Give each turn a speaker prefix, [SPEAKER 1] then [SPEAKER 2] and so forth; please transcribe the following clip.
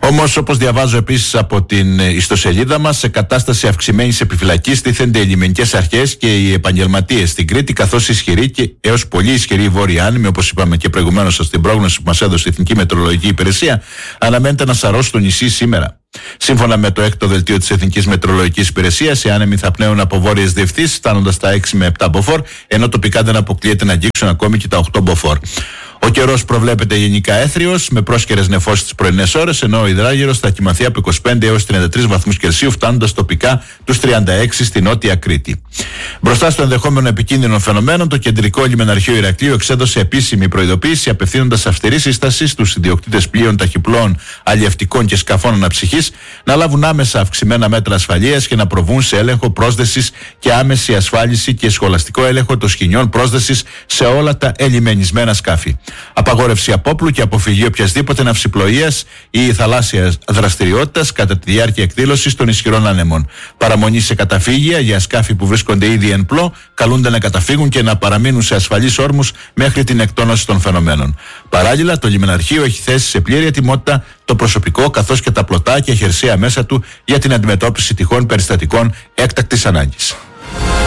[SPEAKER 1] Όμως, όπως διαβάζω επίσης από την ιστοσελίδα μας, σε κατάσταση αυξημένης επιφυλακής τίθενται οι λιμενικές αρχές και οι επαγγελματίες στην Κρήτη, καθώς ισχυρή και έως πολύ ισχυρή βόρεια άνεμη, όπως είπαμε και προηγουμένως στην πρόγνωση που μας έδωσε η Εθνική Μετεωρολογική Υπηρεσία, αναμένεται να σαρώσει το νησί σήμερα. Σύμφωνα με το έκτο δελτίο της Εθνικής Μετεωρολογικής Υπηρεσίας, οι άνεμοι θα πνέουν από βόρειες διευθύνσεις, φτάνοντας τα 6 με 7 μποφόρ, ενώ τοπικά δεν αποκλείεται να αγγίξουν ακόμη και τα 8 μποφόρ. Ο καιρός προβλέπεται γενικά έθριος, με πρόσκαιρες νεφώσεις τις πρωινές ώρες, ενώ ο υδράγερος θα κοιμαθεί από 25 έως 33 βαθμούς Κελσίου, φτάνοντας τοπικά τους 36 στη Νότια Κρήτη. Μπροστά στο ενδεχόμενο επικίνδυνων φαινομένων, το Κεντρικό Λιμεναρχείο Ηρακλείου εξέδωσε επίσημη προειδοποίηση, απευθύνοντας αυστηρή σύσταση στους ιδιοκτήτες πλοίων, ταχυπλοών, αλλιευτικών και σκαφών αναψυχής να λάβουν άμεσα αυξημένα μέτρα ασφαλείας και να προβούν σε έλεγχο πρόσδεσης και άμεση ασφάλιση και σχολαστικό έλεγχο των σκηνιών πρόσδεσης σε όλα τα ελιμενισμένα σκάφη. Απαγόρευση απόπλου και αποφυγή οποιασδήποτε ναυσιπλοείας ή θαλάσσιας δραστηριότητας κατά τη διάρκεια εκδήλωσης των ισχυρών άνεμων. Παραμονή σε καταφύγια για σκάφη που βρίσκονται ήδη εν πλώ καλούνται να καταφύγουν και να παραμείνουν σε ασφαλείς όρμους μέχρι την εκτόνωση των φαινομένων. Παράλληλα, το λιμεναρχείο έχει θέσει σε πλήρη ετοιμότητα το προσωπικό καθώς και τα πλωτά και χερσαία μέσα του για την αντιμετώπιση τυχόν περιστατικών έκτακτης ανάγκης.